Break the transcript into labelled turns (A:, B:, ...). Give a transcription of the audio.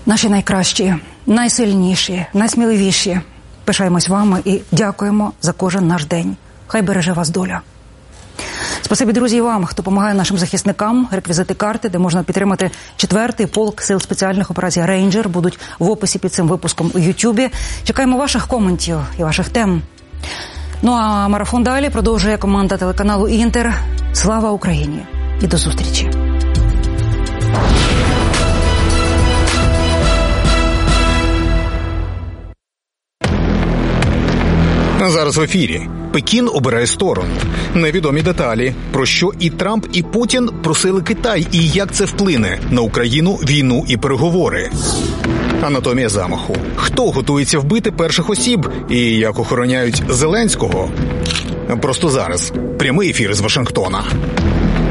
A: Наші найкращі, найсильніші, найсміливіші. Пишаємось вами і дякуємо за кожен наш день. Хай береже вас доля. Спасибі, друзі, і вам, хто допомагає нашим захисникам. Реквізити карти, де можна підтримати 4-й полк сил спеціальних операцій «Рейнджер», будуть в описі під цим випуском у Ютубі. Чекаємо ваших коментів і ваших тем. Ну а марафон далі продовжує команда телеканалу «Інтер». Слава Україні! І до зустрічі!
B: Зараз в ефірі. Пекін обирає сторону. Невідомі деталі, про що і Трамп, і Путін просили Китай, і як це вплине на Україну, війну і переговори. Анатомія замаху. Хто готується вбити перших осіб і як охороняють Зеленського? Просто зараз. Прямий ефір з Вашингтона.